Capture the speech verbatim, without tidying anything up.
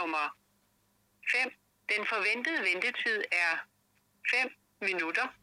nummer fem. Den forventede ventetid er fem minutter.